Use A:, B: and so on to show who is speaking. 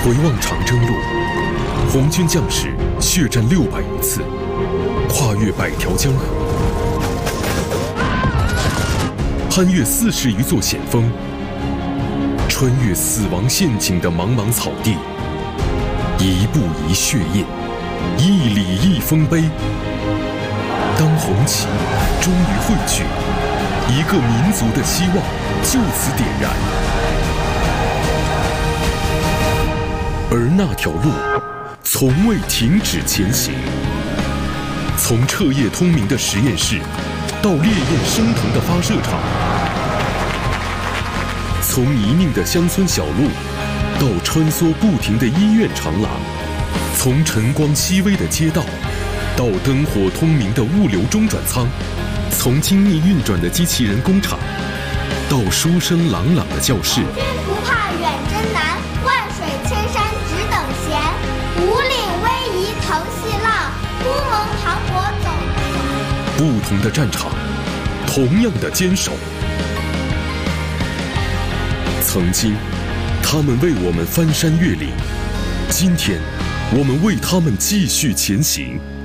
A: 回望长征路，红军将士血战600余次，跨越100条江河，攀越40余座险峰，穿越死亡陷阱的茫茫草地，一步一血印，一里一丰碑。当红旗终于汇聚，一个民族的希望就此点燃。而那条路从未停止前行，从彻夜通明的实验室到烈焰升腾的发射场，从泥泞的乡村小路到穿梭不停的医院长廊，从晨光熹微的街道到灯火通明的物流中转仓，从精密运转的机器人工厂到书声朗朗的教室。
B: 军不怕远征难，万水千山只等闲。五岭逶迤腾细浪，乌蒙磅礴走。
A: 不同的战场，同样的坚守。曾经，他们为我们翻山越岭；今天，我们为他们继续前行。